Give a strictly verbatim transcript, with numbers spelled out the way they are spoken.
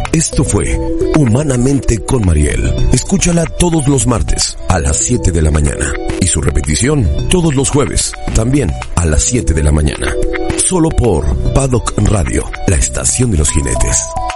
Esto fue Humanamente con Mariel. Escúchala todos los martes a las siete de la mañana y su repetición todos los jueves, también a las siete de la mañana. Solo por Paddock Radio, la estación de los jinetes.